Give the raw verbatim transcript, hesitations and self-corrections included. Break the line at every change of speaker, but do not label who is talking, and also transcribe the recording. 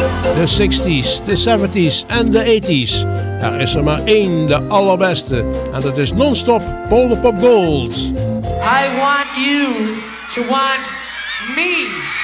de zestig's, de zeventig's en de tachtig's. Er is er maar één, de allerbeste. En dat is non-stop Polderpop Gold.
I want you to want me.